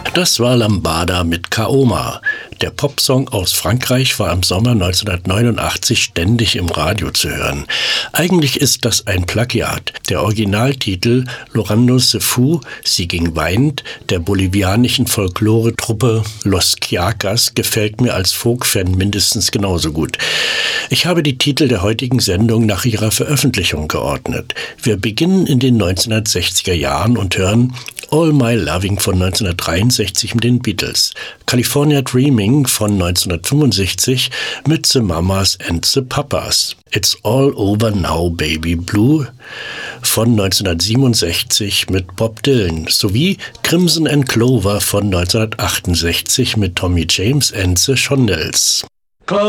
Das war Lambada mit Kaoma. Der Popsong aus Frankreich war im Sommer 1989 ständig im Radio zu hören. Eigentlich ist das ein Plagiat. Der Originaltitel Llorando se fue, sie ging weinend, der bolivianischen Folklore-Truppe Los Quiacas gefällt mir als Folk-Fan mindestens genauso gut. Ich habe die Titel der heutigen Sendung nach ihrer Veröffentlichung geordnet. Wir beginnen in den 1960er Jahren und hören All My Loving von 1963 mit den Beatles, California Dreaming von 1965 mit The Mamas and the Papas, It's All Over Now Baby Blue von 1967 mit Bob Dylan sowie Crimson and Clover von 1968 mit Tommy James and the Shondells.